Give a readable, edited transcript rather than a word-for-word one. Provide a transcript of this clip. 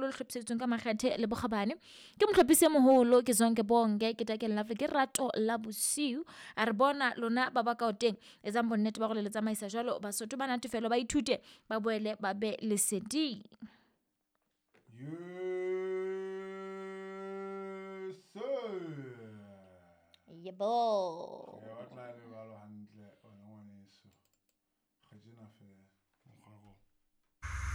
le hlophisitsweng ka makgethe le bokgabane ke mohlopisi moholo ke Zonke Bonke ke Take Lovely ke Rato la Bosiu a re bona lona ba ka o teng etsang bonnete ba go le tsamaisa jwalo Basotho ba natefelo ba ithute ba boele ba be lesedi Yes sir. Yebo Ya tla le ba lo hantle ona ngwaneso ga jena fela mokgwa go